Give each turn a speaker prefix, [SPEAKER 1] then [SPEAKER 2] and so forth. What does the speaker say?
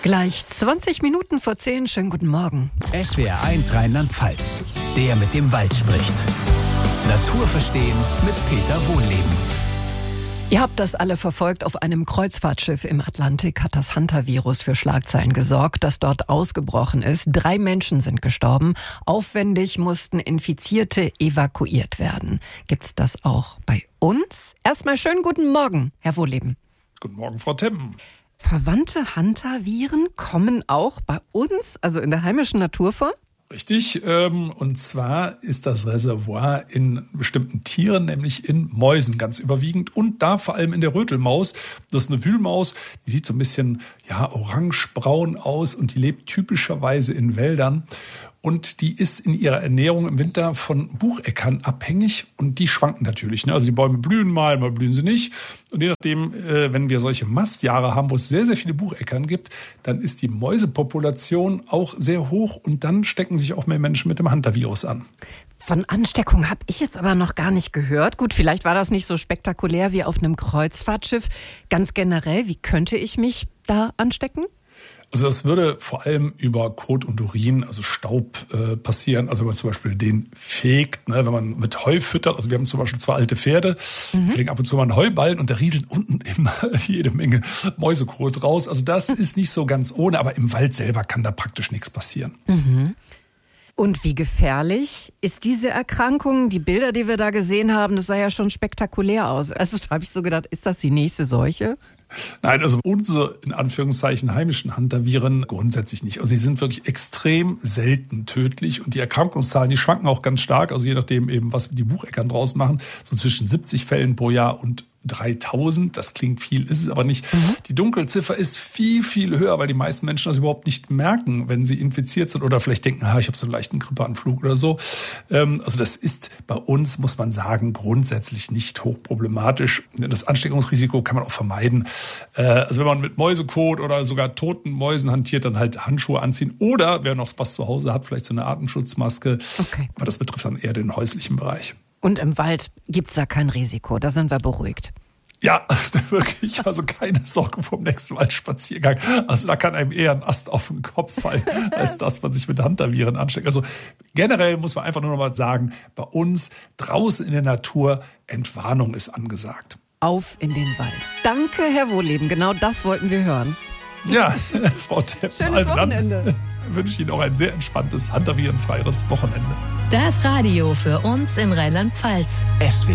[SPEAKER 1] Gleich 20 Minuten vor 10. Schönen guten Morgen.
[SPEAKER 2] SWR1 Rheinland-Pfalz. Der mit dem Wald spricht. Natur verstehen mit Peter Wohlleben.
[SPEAKER 1] Ihr habt das alle verfolgt. Auf einem Kreuzfahrtschiff im Atlantik hat das Hunter-Virus für Schlagzeilen gesorgt, das dort ausgebrochen ist. 3 Menschen sind gestorben. Aufwendig mussten Infizierte evakuiert werden. Gibt's das auch bei uns? Erstmal schönen guten Morgen, Herr Wohlleben.
[SPEAKER 3] Guten Morgen, Frau Timm.
[SPEAKER 1] Verwandte Hunter-Viren kommen auch bei uns, also in der heimischen Natur, vor?
[SPEAKER 3] Richtig, und zwar ist das Reservoir in bestimmten Tieren, nämlich in Mäusen ganz überwiegend und da vor allem in der Rötelmaus. Das ist eine Wühlmaus, die sieht so ein bisschen orange-braun aus und die lebt typischerweise in Wäldern. Und die ist in ihrer Ernährung im Winter von Bucheckern abhängig und die schwanken natürlich. Also die Bäume blühen mal blühen sie nicht. Und je nachdem, wenn wir solche Mastjahre haben, wo es sehr, sehr viele Bucheckern gibt, dann ist die Mäusepopulation auch sehr hoch und dann stecken sich auch mehr Menschen mit dem Hunter-Virus an.
[SPEAKER 1] Von Ansteckung habe ich jetzt aber noch gar nicht gehört. Gut, vielleicht war das nicht so spektakulär wie auf einem Kreuzfahrtschiff. Ganz generell, wie könnte ich mich da anstecken?
[SPEAKER 3] Also das würde vor allem über Kot und Urin, also Staub, passieren. Also wenn man zum Beispiel den fegt, wenn man mit Heu füttert. Also wir haben zum Beispiel 2 alte Pferde, kriegen ab und zu mal einen Heuballen und da rieselt unten immer jede Menge Mäusekot raus. Also das ist nicht so ganz ohne, aber im Wald selber kann da praktisch nichts passieren.
[SPEAKER 1] Mhm. Und wie gefährlich ist diese Erkrankung? Die Bilder, die wir da gesehen haben, das sah ja schon spektakulär aus. Also da habe ich so gedacht, ist das die nächste Seuche?
[SPEAKER 3] Nein, also unsere, in Anführungszeichen, heimischen Hunter-Viren grundsätzlich nicht. Also sie sind wirklich extrem selten tödlich und die Erkrankungszahlen, die schwanken auch ganz stark, also je nachdem eben, was die Bucheckern draus machen, so zwischen 70 Fällen pro Jahr und 3000. Das klingt viel, ist es aber nicht. Die Dunkelziffer ist viel, viel höher, weil die meisten Menschen das überhaupt nicht merken, wenn sie infiziert sind oder vielleicht denken, ich habe so einen leichten Grippeanflug oder so. Also das ist bei uns, muss man sagen, grundsätzlich nicht hochproblematisch. Das Ansteckungsrisiko kann man auch vermeiden. Also wenn man mit Mäusekot oder sogar toten Mäusen hantiert, dann halt Handschuhe anziehen oder wer noch was zu Hause hat, vielleicht so eine Atemschutzmaske.
[SPEAKER 1] Okay.
[SPEAKER 3] Aber das betrifft dann eher den häuslichen Bereich.
[SPEAKER 1] Und im Wald gibt's da kein Risiko, da sind wir beruhigt.
[SPEAKER 3] Ja, wirklich, also keine Sorge vom nächsten Waldspaziergang. Also da kann einem eher ein Ast auf den Kopf fallen, als dass man sich mit Hunter-Viren ansteckt. Also generell muss man einfach nur noch mal sagen, bei uns draußen in der Natur, Entwarnung ist angesagt.
[SPEAKER 1] Auf in den Wald. Danke, Herr Wohlleben, genau das wollten wir hören.
[SPEAKER 3] Ja, Frau Tepp.
[SPEAKER 1] Schönes Wochenende.
[SPEAKER 3] Dann wünsche ich Ihnen auch ein sehr entspanntes, Hunter-Viren-freies Wochenende.
[SPEAKER 4] Das Radio für uns in Rheinland-Pfalz.